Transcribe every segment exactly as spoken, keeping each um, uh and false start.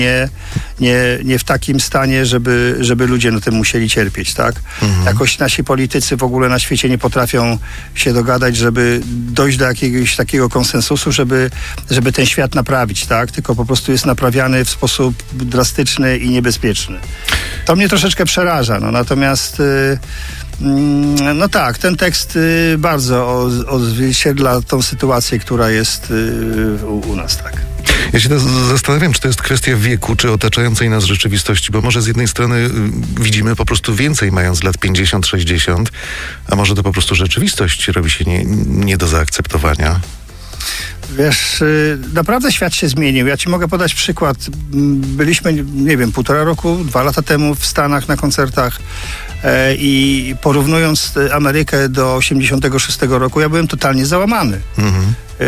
nie, nie, nie w takim stanie, żeby, żeby ludzie na tym musieli cierpieć, tak? Mhm. Jakoś nasi politycy w ogóle na świecie nie potrafią się dogadać, żeby dojść do jakiegoś takiego konsensusu, żeby, żeby ten świat naprawić, tak? Tylko po prostu jest naprawiany w sposób drastyczny i niebezpieczny. To mnie troszeczkę przeraża, no natomiast y, y, no tak, ten tekst y, bardzo odzwierciedla tą sytuację, która jest y, u, u nas, tak. Ja się zastanawiam, czy to jest kwestia wieku, czy otaczającej nas rzeczywistości, bo może z jednej strony y, widzimy po prostu więcej, mając lat pięćdziesiąt sześćdziesiąt, a może to po prostu rzeczywistość robi się nie, nie do zaakceptowania. Wiesz, naprawdę świat się zmienił. Ja ci mogę podać przykład. Byliśmy, nie wiem, półtora roku, dwa lata temu w Stanach na koncertach e, i porównując Amerykę do osiemdziesiątego szóstego roku, ja byłem totalnie załamany. Mhm. E,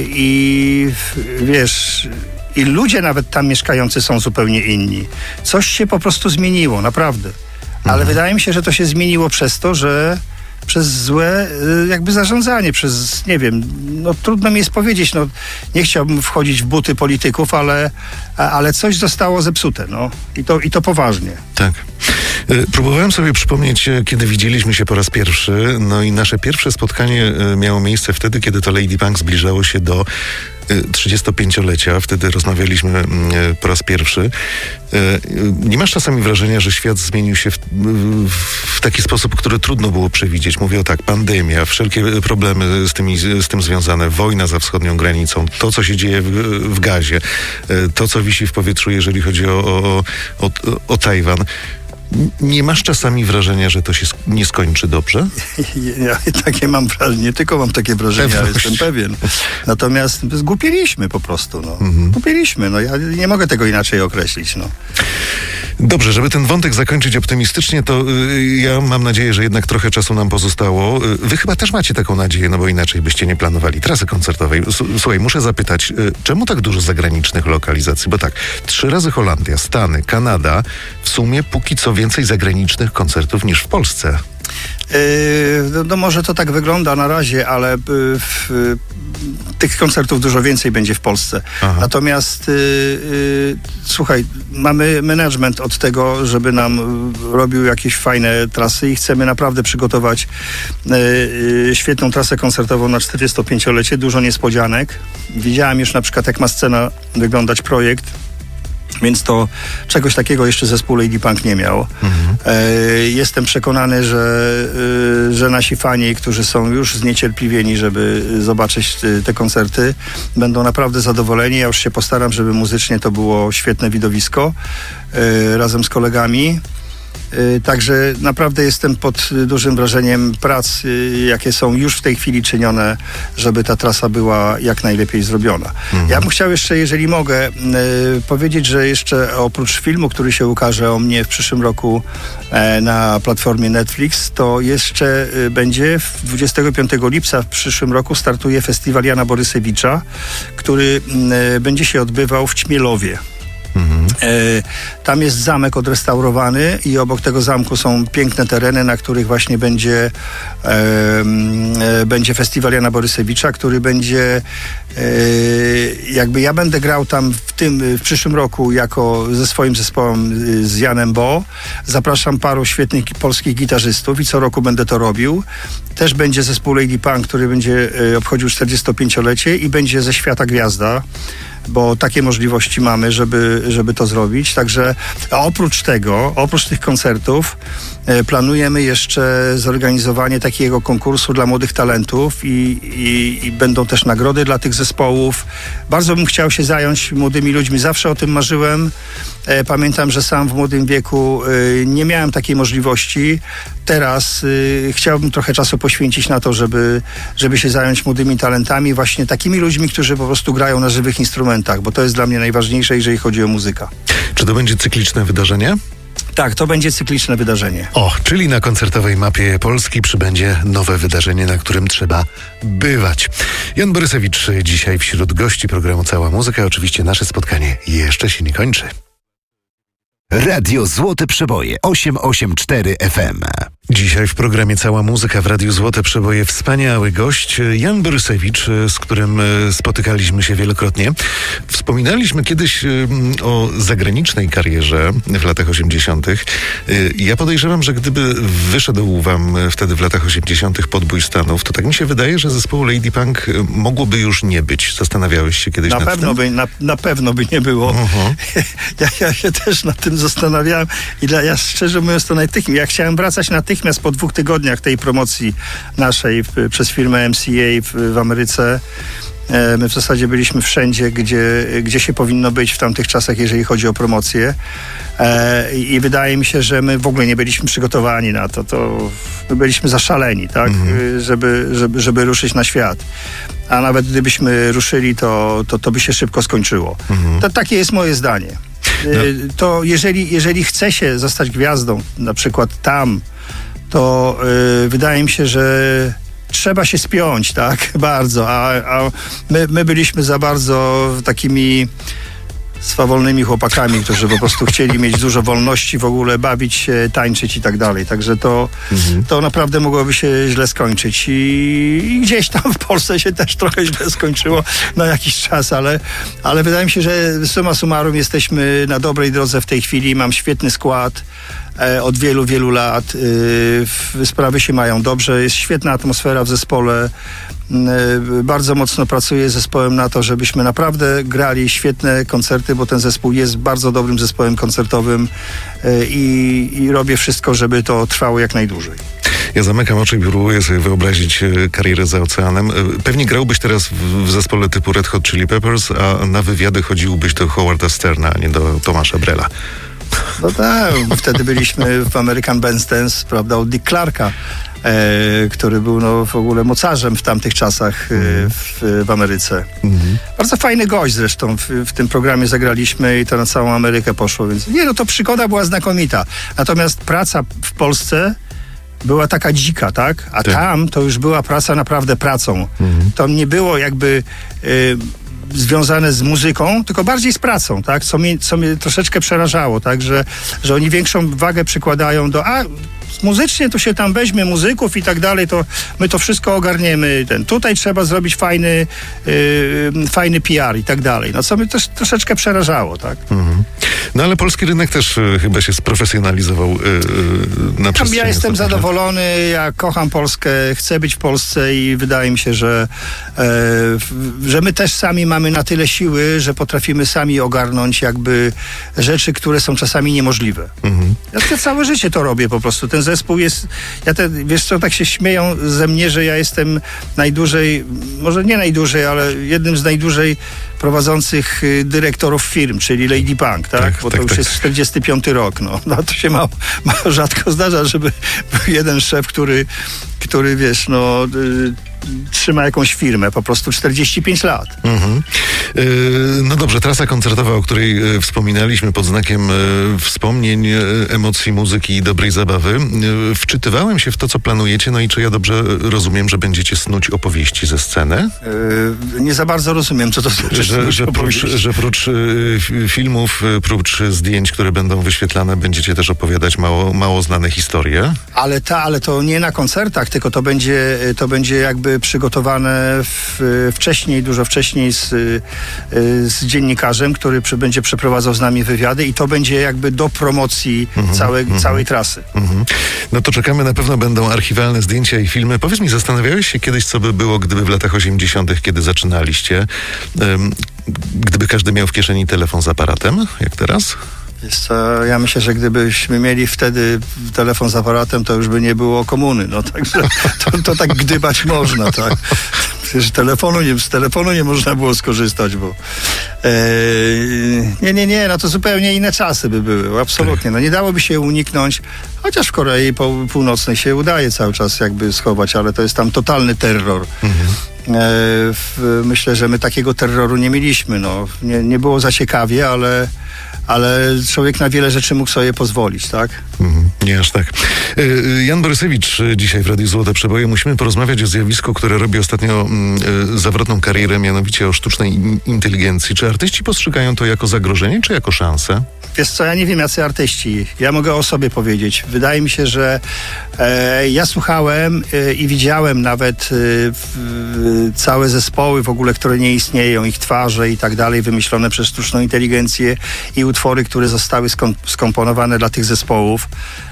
I wiesz, i ludzie nawet tam mieszkający są zupełnie inni. Coś się po prostu zmieniło, naprawdę. Ale mhm. wydaje mi się, że to się zmieniło przez to, że przez złe jakby zarządzanie, przez, nie wiem, no trudno mi jest powiedzieć, no nie chciałbym wchodzić w buty polityków, ale, ale coś zostało zepsute, no i to, i to poważnie. Tak. Próbowałem sobie przypomnieć, kiedy widzieliśmy się po raz pierwszy, no i nasze pierwsze spotkanie miało miejsce wtedy, kiedy to Lady Punk zbliżało się do trzydziestopięciolecia. Wtedy rozmawialiśmy po raz pierwszy. Nie masz czasami wrażenia, że świat zmienił się w, w taki sposób, który trudno było przewidzieć? Mówię o tak, pandemia, wszelkie problemy z, tymi, z tym związane, wojna za wschodnią granicą, to, co się dzieje w, w Gazie, to, co wisi w powietrzu, jeżeli chodzi o, o, o, o Tajwan. Nie masz czasami wrażenia, że to się nie skończy dobrze? Ja takie mam wrażenie, nie tylko mam takie wrażenie, ale jestem pewien. Natomiast zgłupieliśmy po prostu, no. Mhm. Zgłupieliśmy, no. Ja nie mogę tego inaczej określić, no. Dobrze, żeby ten wątek zakończyć optymistycznie, to y, ja mam nadzieję, że jednak trochę czasu nam pozostało. Y, wy chyba też macie taką nadzieję, no bo inaczej byście nie planowali trasy koncertowej. S- Słuchaj, muszę zapytać, y, czemu tak dużo zagranicznych lokalizacji? Bo tak, trzy razy Holandia, Stany, Kanada, w sumie póki co więcej zagranicznych koncertów niż w Polsce. Yy, no, no może to tak wygląda na razie, ale yy, yy, tych koncertów dużo więcej będzie w Polsce. Aha. Natomiast yy, yy, słuchaj, mamy management od tego, żeby nam yy, robił jakieś fajne trasy i chcemy naprawdę przygotować yy, yy, świetną trasę koncertową na czterdziestopięciolecie, dużo niespodzianek. Widziałem już na przykład, jak ma scena wyglądać projekt. Więc to czegoś takiego jeszcze zespół Lady Punk nie miał. Mhm. E, jestem przekonany, że, e, że nasi fani, którzy są już zniecierpliwieni, żeby zobaczyć te koncerty, będą naprawdę zadowoleni. Ja już się postaram, żeby muzycznie to było świetne widowisko e, razem z kolegami. Także naprawdę jestem pod dużym wrażeniem prac, jakie są już w tej chwili czynione, żeby ta trasa była jak najlepiej zrobiona. Mhm. Ja bym chciał jeszcze, jeżeli mogę, powiedzieć, że jeszcze oprócz filmu, który się ukaże o mnie w przyszłym roku na platformie Netflix, to jeszcze będzie dwudziestego piątego lipca w przyszłym roku startuje festiwal Jana Borysewicza, który będzie się odbywał w Ćmielowie. Mhm. E, tam jest zamek odrestaurowany i obok tego zamku są piękne tereny, na których właśnie będzie e, e, będzie festiwal Jana Borysewicza, który będzie e, jakby ja będę grał tam w tym w przyszłym roku jako ze swoim zespołem z Janem Bo. Zapraszam paru świetnych polskich gitarzystów i co roku będę to robił. Też będzie zespół Lady Punk, który będzie e, obchodził czterdziestopięciolecie i będzie ze świata gwiazda, bo takie możliwości mamy, żeby, żeby to zrobić. Także oprócz tego, oprócz tych koncertów e, planujemy jeszcze zorganizowanie takiego konkursu dla młodych talentów i, i, i będą też nagrody dla tych zespołów. Bardzo bym chciał się zająć młodymi ludźmi. Zawsze o tym marzyłem. E, pamiętam, że sam w młodym wieku e, nie miałem takiej możliwości. Teraz e, chciałbym trochę czasu poświęcić na to, żeby, żeby się zająć młodymi talentami, właśnie takimi ludźmi, którzy po prostu grają na żywych instrumentach, bo to jest dla mnie najważniejsze, jeżeli chodzi o muzykę. Czy to będzie cykliczne wydarzenie? Tak, to będzie cykliczne wydarzenie. O, czyli na koncertowej mapie Polski przybędzie nowe wydarzenie, na którym trzeba bywać. Jan Borysewicz dzisiaj wśród gości programu Cała Muzyka. Oczywiście nasze spotkanie jeszcze się nie kończy. Radio Złote Przeboje osiem osiem cztery F M. Dzisiaj w programie Cała Muzyka w Radiu Złote Przeboje wspaniały gość Jan Borysewicz, z którym spotykaliśmy się wielokrotnie. Wspominaliśmy kiedyś o zagranicznej karierze w latach osiemdziesiątych. Ja podejrzewam, że gdyby wyszedł wam wtedy w latach osiemdziesiątych Podbój Stanów, to tak mi się wydaje, że zespołu Lady Punk mogłoby już nie być. Zastanawiałeś się kiedyś na nad pewno tym? By, na, na pewno by nie było. Uh-huh. Ja, ja się też nad tym zastanawiałem i dla, ja szczerze mówiąc to natychmiast, ja chciałem wracać natychmiast po dwóch tygodniach tej promocji naszej w, przez firmę M C A w, w Ameryce. E, my w zasadzie byliśmy wszędzie, gdzie, gdzie się powinno być w tamtych czasach, jeżeli chodzi o promocję. E, i, I wydaje mi się, że my w ogóle nie byliśmy przygotowani na to. to my byliśmy zaszaleni, tak? Mm-hmm. żeby, żeby, żeby ruszyć na świat. A nawet gdybyśmy ruszyli, to, to, to by się szybko skończyło. Mm-hmm. To, takie jest moje zdanie. No. To jeżeli, jeżeli chce się zostać gwiazdą, na przykład tam, to y, wydaje mi się, że trzeba się spiąć, tak? Bardzo. A, a my, my byliśmy za bardzo takimi swawolnymi chłopakami, którzy po prostu chcieli mieć dużo wolności w ogóle, bawić się, tańczyć i tak dalej. Także to, mhm. to naprawdę mogłoby się źle skończyć. I, I gdzieś tam w Polsce się też trochę źle skończyło na jakiś czas, ale, ale wydaje mi się, że summa summarum jesteśmy na dobrej drodze w tej chwili. Mam świetny skład. Od wielu, wielu lat. Sprawy się mają dobrze. Jest świetna atmosfera w zespole. Bardzo mocno pracuję z zespołem na to, żebyśmy naprawdę grali świetne koncerty, bo ten zespół jest bardzo dobrym zespołem koncertowym i, i robię wszystko, żeby to trwało jak najdłużej. Ja zamykam oczy i próbuję sobie wyobrazić karierę za oceanem. Pewnie grałbyś teraz w, w zespole typu Red Hot Chili Peppers, a na wywiady chodziłbyś do Howarda Sterna, a nie do Tomasza Brela. No tak, wtedy byliśmy w American Bandstands, prawda, od Dick Clarka, e, który był no, w ogóle mocarzem w tamtych czasach e, w, w Ameryce. Mm-hmm. Bardzo fajny gość zresztą, w, w tym programie zagraliśmy i to na całą Amerykę poszło, więc nie, no to przygoda była znakomita. Natomiast praca w Polsce była taka dzika, tak? A tak. Tam to już była praca naprawdę pracą. Mm-hmm. To nie było jakby... E, związane z muzyką, tylko bardziej z pracą, tak? Co mnie, co mnie troszeczkę przerażało, tak? Że, że oni większą wagę przykładają do, a muzycznie to się tam weźmie muzyków i tak dalej, to my to wszystko ogarniemy. Ten, tutaj trzeba zrobić fajny, yy, fajny P R i tak dalej. No co mnie też troszeczkę przerażało, tak? Mhm. No ale polski rynek też y, chyba się sprofesjonalizował y, na przestrzeni. Ja jestem zadowolony, ja kocham Polskę, chcę być w Polsce i wydaje mi się, że, e, że my też sami mamy na tyle siły, że potrafimy sami ogarnąć jakby rzeczy, które są czasami niemożliwe. Mhm. Ja te całe życie to robię po prostu. Ten zespół jest, ja te, wiesz co, tak się śmieją ze mnie, że ja jestem najdłużej, może nie najdłużej, ale jednym z najdłużej prowadzących dyrektorów firm, czyli Lady Punk, tak? tak Bo to tak, już tak. jest czterdziesty piąty rok, no. no to się mało, mało rzadko zdarza, żeby był jeden szef, który, który wiesz, no... Y- trzyma jakąś firmę, po prostu czterdzieści pięć lat. Mhm. Yy, no dobrze, trasa koncertowa, o której yy, wspominaliśmy pod znakiem yy, wspomnień, yy, emocji, muzyki i dobrej zabawy. Yy, wczytywałem się w to, co planujecie, no i czy ja dobrze rozumiem, że będziecie snuć opowieści ze sceny? Yy, nie za bardzo rozumiem, co to znaczy. Że, że, prócz, że prócz yy, filmów, yy, prócz zdjęć, które będą wyświetlane, będziecie też opowiadać mało, mało znane historie? Ale ta, ale to nie na koncertach, tylko to będzie, to będzie jakby przygotowane w, wcześniej, dużo wcześniej z, z dziennikarzem, który przy, będzie przeprowadzał z nami wywiady i to będzie jakby do promocji mm-hmm, całej, mm-hmm. całej trasy. Mm-hmm. No to czekamy, na pewno będą archiwalne zdjęcia i filmy. Powiedz mi, zastanawiałeś się kiedyś, co by było, gdyby w latach osiemdziesiątych, kiedy zaczynaliście, um, gdyby każdy miał w kieszeni telefon z aparatem, jak teraz? Wiesz co, ja myślę, że gdybyśmy mieli wtedy telefon z aparatem, to już by nie było komuny, no także to, to tak gdybać można, tak. Przecież telefonu nie, z telefonu nie można było skorzystać, bo e, nie, nie, nie, no to zupełnie inne czasy by były, absolutnie, no nie dałoby się uniknąć, chociaż w Korei Północnej się udaje cały czas jakby schować, ale to jest tam totalny terror. Mhm. E, w, myślę, że my takiego terroru nie mieliśmy, no, nie, nie było za ciekawie, ale ale człowiek na wiele rzeczy mógł sobie pozwolić, tak? Mm, nie aż tak. Jan Borysewicz dzisiaj w Radiu Złote Przeboje. Musimy porozmawiać o zjawisku, które robi ostatnio mm, zawrotną karierę, mianowicie o sztucznej inteligencji. Czy artyści postrzegają to jako zagrożenie, czy jako szansę? Wiesz co, ja nie wiem, jacy artyści. Ja mogę o sobie powiedzieć. Wydaje mi się, że e, ja słuchałem e, i widziałem nawet e, w, całe zespoły w ogóle, które nie istnieją, ich twarze i tak dalej, wymyślone przez sztuczną inteligencję i utwory, które zostały skom- skomponowane dla tych zespołów.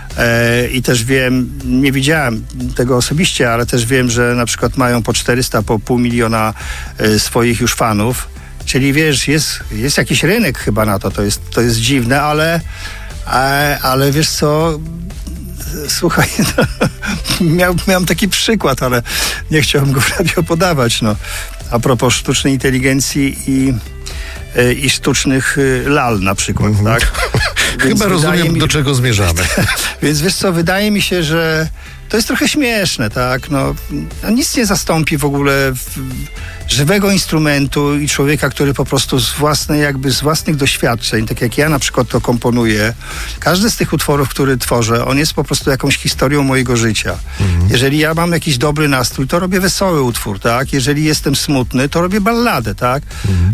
E, I też wiem, nie widziałem tego osobiście, ale też wiem, że na przykład mają po czterysta, po pół miliona e, swoich już fanów. Czyli wiesz, jest, jest jakiś rynek chyba na to, to jest, to jest dziwne, ale, ale, ale wiesz co, słuchaj, no, miał, miałem taki przykład, ale nie chciałbym go w radio podawać, no. A propos sztucznej inteligencji i, i sztucznych lal na przykład, mm-hmm. tak? Chyba rozumiem, mi, do czego zmierzamy. Więc wiesz co, wydaje mi się, że to jest trochę śmieszne, tak? No, nic nie zastąpi w ogóle w, żywego instrumentu i człowieka, który po prostu z własnej, jakby z własnych doświadczeń, tak jak ja na przykład to komponuję, każdy z tych utworów, który tworzę, on jest po prostu jakąś historią mojego życia. Mhm. Jeżeli ja mam jakiś dobry nastrój, to robię wesoły utwór, tak? Jeżeli jestem smutny, to robię balladę, tak? Mhm.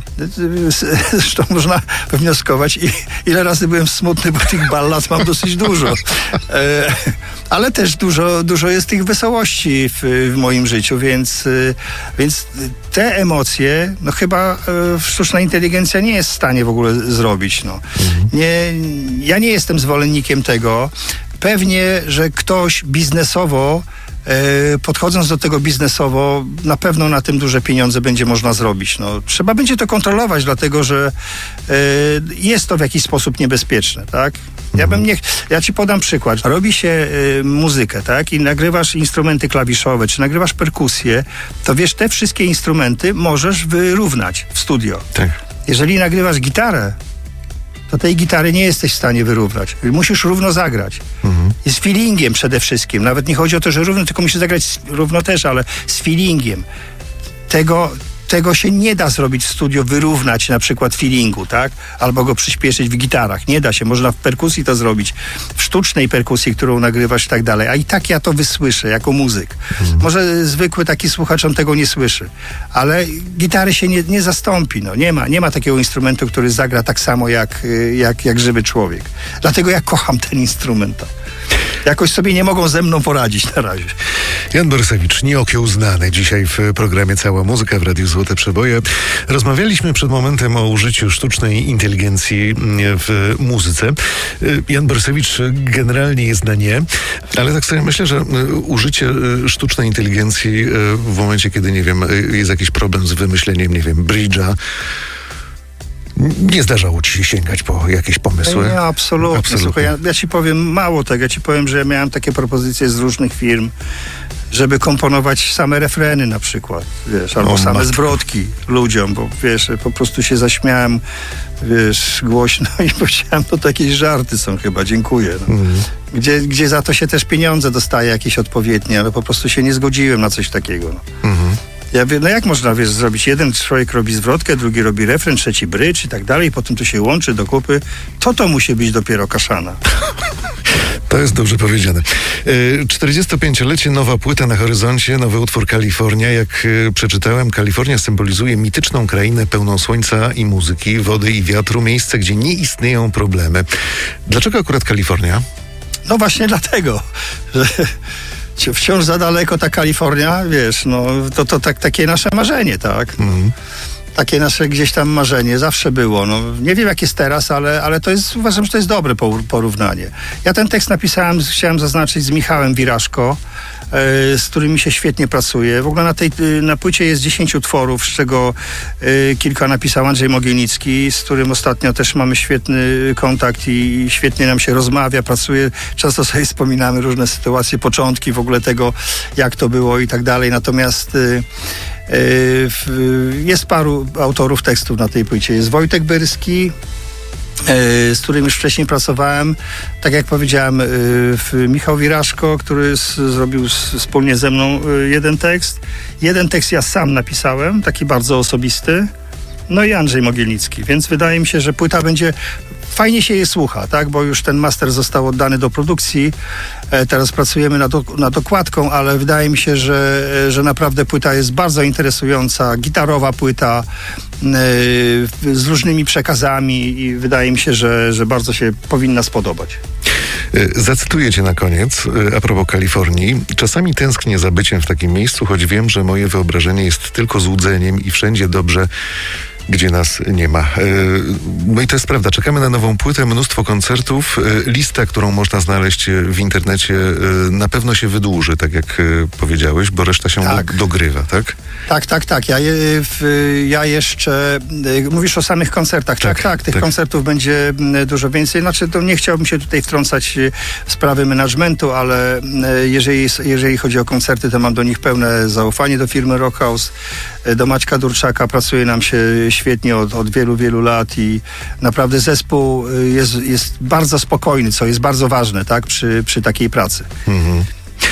Zresztą można wywnioskować, ile razy byłem smutny, bo tych ballad mam dosyć dużo. E, ale też dużo, dużo jest tych wesołości w, w moim życiu, więc, więc te emocje, no chyba e, sztuczna inteligencja nie jest w stanie w ogóle zrobić. No. Mhm. Nie, ja nie jestem zwolennikiem tego. Pewnie, że ktoś biznesowo, e, podchodząc do tego biznesowo, na pewno na tym duże pieniądze będzie można zrobić. No. Trzeba będzie to kontrolować, dlatego że e, jest to w jakiś sposób niebezpieczne, tak? Ja bym nie... Ja ci podam przykład. Robi się y, muzykę, tak? I nagrywasz instrumenty klawiszowe, czy nagrywasz perkusję, to wiesz, te wszystkie instrumenty możesz wyrównać w studio. Tak. Jeżeli nagrywasz gitarę, to tej gitary nie jesteś w stanie wyrównać. Musisz równo zagrać. Mhm. I z feelingiem przede wszystkim. Nawet nie chodzi o to, że równo, tylko musisz zagrać równo też, ale z feelingiem. Tego... Tego się nie da zrobić w studio, wyrównać na przykład feelingu, tak? Albo go przyspieszyć w gitarach. Nie da się. Można w perkusji to zrobić. W sztucznej perkusji, którą nagrywasz i tak dalej. A i tak ja to wysłyszę jako muzyk. Mhm. Może zwykły taki słuchacz on tego nie słyszy. Ale gitary się nie, nie zastąpi. No. Nie ma, nie ma takiego instrumentu, który zagra tak samo jak, jak, jak żywy człowiek. Dlatego ja kocham ten instrument. Jakoś sobie nie mogą ze mną poradzić na razie. Jan Borysewicz, nieokiełznany dzisiaj w programie Cała Muzyka w Radiu Złote Przeboje. Rozmawialiśmy przed momentem o użyciu sztucznej inteligencji w muzyce. Jan Borysewicz generalnie jest na nie, ale tak sobie myślę, że użycie sztucznej inteligencji w momencie, kiedy, nie wiem, jest jakiś problem z wymyśleniem, nie wiem, bridge'a, nie zdarzało ci się sięgać po jakieś pomysły? Nie, absolutnie. absolutnie. Słuchaj, ja, ja ci powiem mało tego. Ja ci powiem, że ja miałem takie propozycje z różnych firm, żeby komponować same refreny na przykład, wiesz, albo o, same matko. zwrotki ludziom, bo wiesz, po prostu się zaśmiałem, wiesz, głośno i powiedziałem, to takie żarty są chyba, dziękuję. No. Mhm. Gdzie, gdzie za to się też pieniądze dostaje jakieś odpowiednie, ale po prostu się nie zgodziłem na coś takiego. No. Mhm. Ja wiem, no jak można, wiesz, zrobić? Jeden człowiek robi zwrotkę, drugi robi refren, trzeci brydż i tak dalej, potem to się łączy do kupy. To to musi być dopiero kaszana. To jest dobrze powiedziane. czterdziestopięciolecie, nowa płyta na horyzoncie, nowy utwór Kalifornia. Jak przeczytałem, Kalifornia symbolizuje mityczną krainę pełną słońca i muzyki, wody i wiatru, miejsce, gdzie nie istnieją problemy. Dlaczego akurat Kalifornia? No właśnie dlatego, że wciąż za daleko ta Kalifornia, wiesz, no to, to tak, takie nasze marzenie, tak? Mm. Takie nasze gdzieś tam marzenie zawsze było. No, nie wiem jak jest teraz, ale, ale to jest, uważam, że to jest dobre porównanie. Ja ten tekst napisałem, chciałem zaznaczyć z Michałem Wiraszko, z którym mi się świetnie pracuje. W ogóle na tej na płycie jest dziesięć utworów, z czego y, kilka napisał Andrzej Mogielnicki, z którym ostatnio też mamy świetny kontakt i świetnie nam się rozmawia, pracuje. Często sobie wspominamy różne sytuacje, początki w ogóle tego, jak to było i tak dalej. Natomiast y, y, jest paru autorów tekstów na tej płycie. Jest Wojtek Byrski, z którym już wcześniej pracowałem. Tak jak powiedziałem, Michał Wiraszko, który z, zrobił z, wspólnie ze mną jeden tekst. Jeden tekst ja sam napisałem, taki bardzo osobisty. no i Andrzej Mogielnicki, więc wydaje mi się, że płyta będzie, fajnie się jej słucha, tak, bo już ten master został oddany do produkcji, e, teraz pracujemy nad, nad okładką, ale wydaje mi się, że, że naprawdę płyta jest bardzo interesująca, gitarowa płyta e, z różnymi przekazami i wydaje mi się, że, że bardzo się powinna spodobać. Zacytuję cię na koniec, a propos Kalifornii. Czasami tęsknię za byciem w takim miejscu, choć wiem, że moje wyobrażenie jest tylko złudzeniem i wszędzie dobrze, gdzie nas nie ma. No i to jest prawda. Czekamy na nową płytę, mnóstwo koncertów. Lista, którą można znaleźć w internecie, na pewno się wydłuży, tak jak powiedziałeś, bo reszta się tak. do, dogrywa, tak? Tak, tak, tak. Ja, je, w, ja jeszcze... Mówisz o samych koncertach. Tak, tak. tak tych tak. koncertów będzie dużo więcej. Znaczy, to nie chciałbym się tutaj wtrącać w sprawy managementu, ale jeżeli, jeżeli chodzi o koncerty, to mam do nich pełne zaufanie do firmy Rockhouse, do Maćka Durczaka. Pracuje nam się świetnie od, od wielu, wielu lat i naprawdę zespół jest, jest bardzo spokojny, co jest bardzo ważne, tak, przy, przy takiej pracy. Mhm.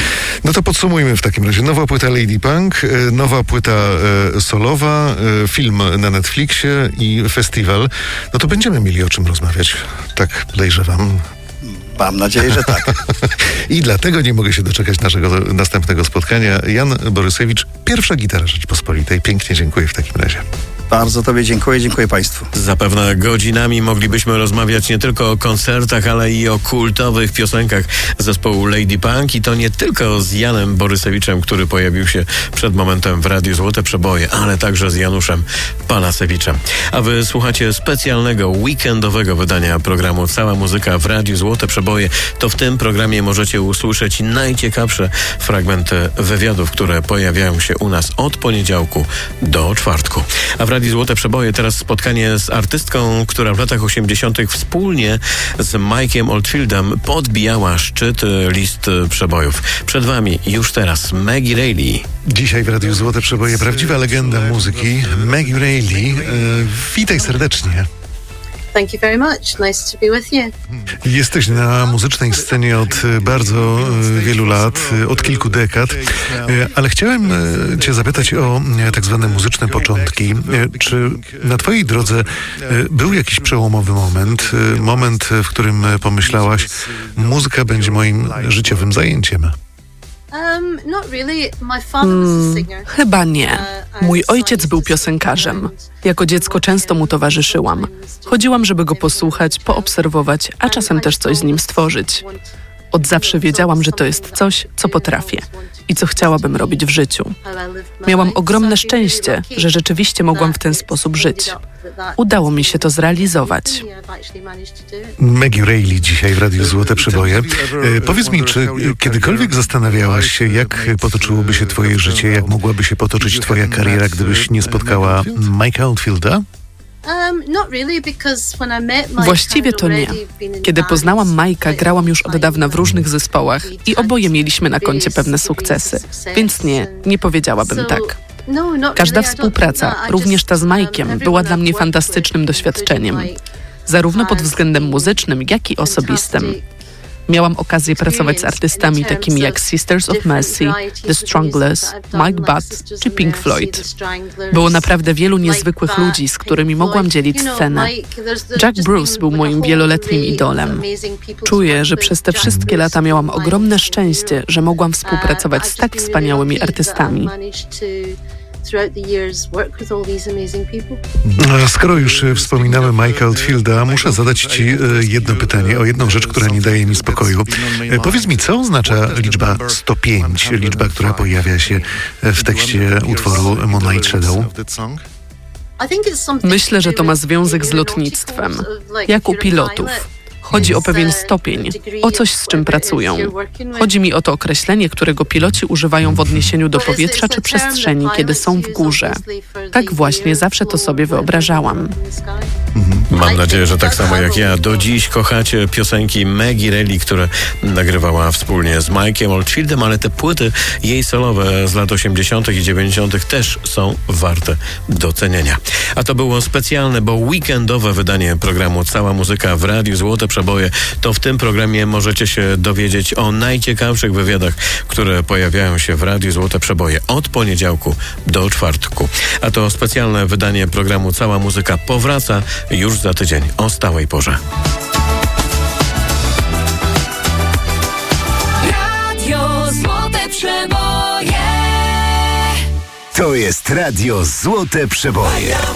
No to podsumujmy w takim razie. Nowa płyta Lady Punk, nowa płyta e, solowa, e, film na Netflixie i festiwal. No to będziemy mieli o czym rozmawiać. Tak podejrzewam. Mam nadzieję, że tak. I dlatego nie mogę się doczekać naszego następnego spotkania. Jan Borysewicz, Pierwsza Gitara Rzeczpospolitej. Pięknie dziękuję w takim razie. Bardzo tobie dziękuję, dziękuję państwu. Zapewne godzinami moglibyśmy rozmawiać nie tylko o koncertach, ale i o kultowych piosenkach zespołu Lady Punk i to nie tylko z Janem Borysewiczem, który pojawił się przed momentem w Radiu Złote Przeboje, ale także z Januszem Palasewiczem. A wy słuchacie specjalnego, weekendowego wydania programu Cała Muzyka w Radiu Złote Przeboje. To w tym programie możecie usłyszeć najciekawsze fragmenty wywiadów, które pojawiają się u nas od poniedziałku do czwartku. A w Radiu Złote Przeboje teraz spotkanie z artystką, która w latach osiemdziesiątych wspólnie z Mike'iem Oldfieldem podbijała szczyt list przebojów. Przed wami już teraz Maggie Reilly. Dzisiaj w Radiu Złote Przeboje prawdziwa legenda muzyki Maggie Reilly. E, witaj serdecznie. Thank you very much. Nice to be with you. Jesteś na muzycznej scenie od bardzo wielu lat, od kilku dekad, ale chciałem cię zapytać o tak zwane muzyczne początki. Czy na twojej drodze był jakiś przełomowy moment, moment, w którym pomyślałaś, muzyka będzie moim życiowym zajęciem? Hmm, chyba nie. Mój ojciec był piosenkarzem. Jako dziecko często mu towarzyszyłam. Chodziłam, żeby go posłuchać, poobserwować, a czasem też coś z nim stworzyć. Od zawsze wiedziałam, że to jest coś, co potrafię i co chciałabym robić w życiu. Miałam ogromne szczęście, że rzeczywiście mogłam w ten sposób żyć. Udało mi się to zrealizować. Maggie Reilly dzisiaj w Radiu Złote Przeboje. E, powiedz mi, czy kiedykolwiek zastanawiałaś się, jak potoczyłoby się twoje życie, jak mogłaby się potoczyć twoja kariera, gdybyś nie spotkała Mike'a Oldfielda? Właściwie to nie. Kiedy poznałam Mike'a, grałam już od dawna w różnych zespołach i oboje mieliśmy na koncie pewne sukcesy. Więc nie, nie powiedziałabym tak. Każda współpraca, również ta z Mike'iem, była dla mnie fantastycznym doświadczeniem. Zarówno pod względem muzycznym, jak i osobistym. Miałam okazję pracować z artystami takimi jak Sisters of Mercy, The Stranglers, Mike Butt czy Pink Floyd. Było naprawdę wielu niezwykłych ludzi, z którymi mogłam dzielić scenę. Jack Bruce był moim wieloletnim idolem. Czuję, że przez te wszystkie lata miałam ogromne szczęście, że mogłam współpracować z tak wspaniałymi artystami. Skoro już wspominamy Mike'a Oldfielda, muszę zadać ci jedno pytanie o jedną rzecz, która nie daje mi spokoju. Powiedz mi, co oznacza liczba sto pięć, liczba, która pojawia się w tekście utworu Moonlight Shadow? Myślę, że to ma związek z lotnictwem, jak u pilotów. Chodzi o pewien stopień, o coś, z czym pracują. Chodzi mi o to określenie, którego piloci używają w odniesieniu do powietrza czy przestrzeni, kiedy są w górze. Tak właśnie zawsze to sobie wyobrażałam. Mam nadzieję, że tak samo jak ja do dziś kochacie piosenki Maggie Reilly, które nagrywała wspólnie z Mike'iem Oldfieldem, ale te płyty jej solowe z lat osiemdziesiątych i dziewięćdziesiątych też są warte docenienia. A to było specjalne, bo weekendowe wydanie programu Cała Muzyka w Radiu Złote Przeboje. To w tym programie możecie się dowiedzieć o najciekawszych wywiadach, które pojawiają się w Radiu Złote Przeboje od poniedziałku do czwartku. A to specjalne wydanie programu Cała Muzyka powraca już za tydzień o stałej porze. Radio Złote Przeboje. To jest Radio Złote Przeboje.